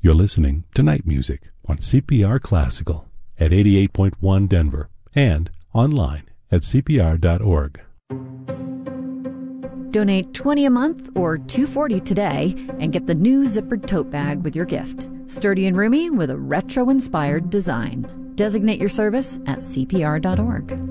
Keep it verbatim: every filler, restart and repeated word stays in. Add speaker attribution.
Speaker 1: You're listening to Night Music on C P R Classical at eighty-eight point one Denver and online at C P R dot org.
Speaker 2: Donate twenty dollars a month or two dollars and forty cents today and get the new zippered tote bag with your gift. Sturdy and roomy with a retro-inspired design. Designate your service at C P R dot org.